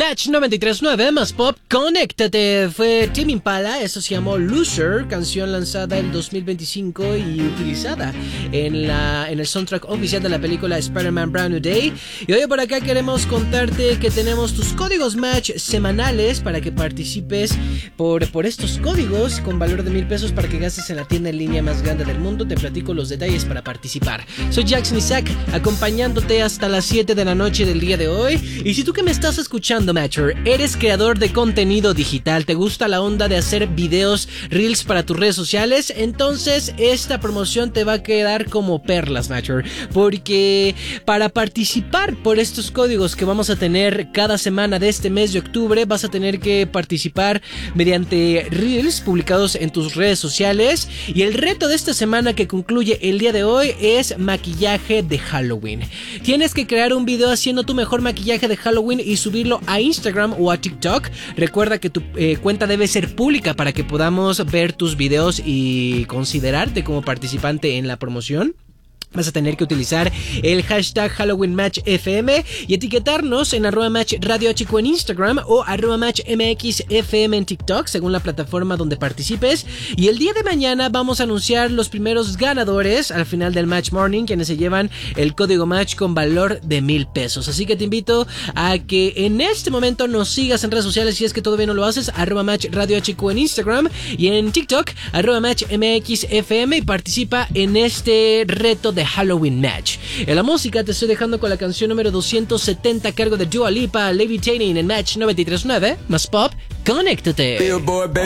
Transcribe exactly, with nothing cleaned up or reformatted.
Match noventa y tres punto nueve más pop, conéctate. Fue Tame Impala, eso se llamó Loser, canción lanzada en dos mil veinticinco y utilizada en, la, en el soundtrack oficial de la película Spider-Man Brand New Day. Y hoy por acá queremos contarte que tenemos tus códigos Match semanales para que participes por, por estos códigos con valor de mil pesos para que gastes en la tienda en línea más grande del mundo. Te platico los detalles para participar. Soy Jackson Isaac, acompañándote hasta las siete de la noche del día de hoy. Y si tú que me estás escuchando, Matcher, eres creador de contenido digital, te gusta la onda de hacer videos, reels para tus redes sociales, entonces esta promoción te va a quedar como perlas, Matcher, porque para participar por estos códigos que vamos a tener cada semana de este mes de octubre, vas a tener que participar mediante reels publicados en tus redes sociales. Y el reto de esta semana que concluye el día de hoy es maquillaje de Halloween. Tienes que crear un video haciendo tu mejor maquillaje de Halloween y subirlo a Instagram o a TikTok. Recuerda que tu eh, cuenta debe ser pública para que podamos ver tus videos y considerarte como participante en la promoción. Vas a tener que utilizar el hashtag Halloween Match F M y etiquetarnos en arroba Match Radio H Q en Instagram o arroba Match M X F M en TikTok, según la plataforma donde participes. Y el día de mañana vamos a anunciar los primeros ganadores al final del Match Morning, quienes se llevan el código Match con valor de mil pesos. Así que te invito a que en este momento nos sigas en redes sociales si es que todavía no lo haces, arroba Match Radio H Q en Instagram y en TikTok, arroba Match M X F M, y participa en este reto de Halloween Match. En la música te estoy dejando con la canción número doscientos setenta a cargo de Dua Lipa, Levitating en Match noventa y tres punto nueve más pop, conéctate.